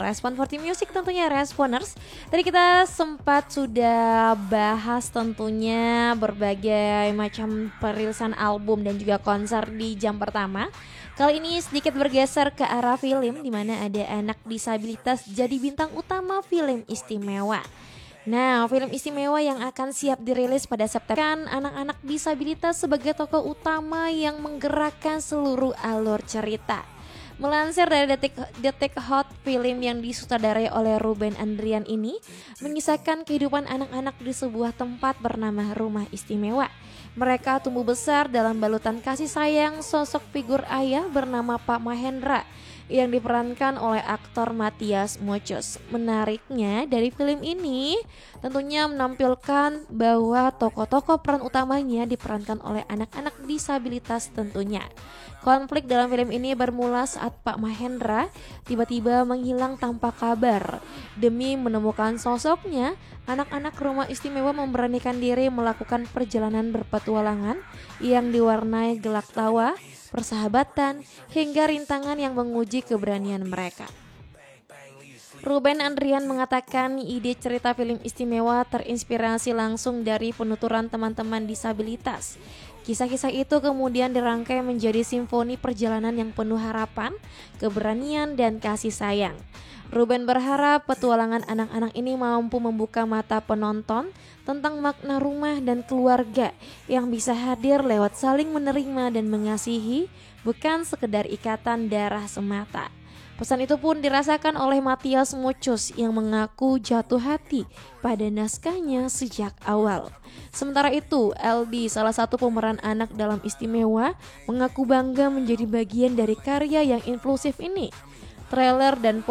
respon for Team Music tentunya Responers. Tadi kita sempat sudah bahas tentunya berbagai macam perilisan album dan juga konser di jam pertama. Kali ini sedikit bergeser ke arah film, di mana ada anak disabilitas jadi bintang utama film istimewa. Nah, film istimewa yang akan siap dirilis pada September kan anak-anak disabilitas sebagai tokoh utama yang menggerakkan seluruh alur cerita. Melansir dari Detik Hot, film yang disutradarai oleh Ruben Andrian ini mengisahkan kehidupan anak-anak di sebuah tempat bernama Rumah Istimewa. Mereka tumbuh besar dalam balutan kasih sayang sosok figur ayah bernama Pak Mahendra yang diperankan oleh aktor Matias Mocos. Menariknya dari film ini tentunya menampilkan bahwa tokoh-tokoh peran utamanya diperankan oleh anak-anak disabilitas tentunya. Konflik dalam film ini bermula saat Pak Mahendra tiba-tiba menghilang tanpa kabar. Demi menemukan sosoknya, anak-anak Rumah Istimewa memberanikan diri melakukan perjalanan berpetualangan yang diwarnai gelak tawa, persahabatan, hingga rintangan yang menguji keberanian mereka. Ruben Andrian mengatakan ide cerita film istimewa terinspirasi langsung dari penuturan teman-teman disabilitas. Kisah-kisah itu kemudian dirangkai menjadi simfoni perjalanan yang penuh harapan, keberanian, dan kasih sayang. Ruben berharap petualangan anak-anak ini mampu membuka mata penonton tentang makna rumah dan keluarga yang bisa hadir lewat saling menerima dan mengasihi, bukan sekedar ikatan darah semata. Pesan itu pun dirasakan oleh Matias Mocos yang mengaku jatuh hati pada naskahnya sejak awal. Sementara itu, Aldi, salah satu pemeran anak dalam Istimewa, mengaku bangga menjadi bagian dari karya yang inklusif ini. Trailer dan